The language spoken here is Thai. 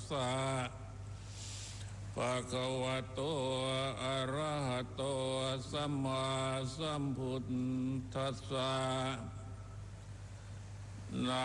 สะภะคะวะโตอะระหะโตสัมมาสัมพุทธัสสะ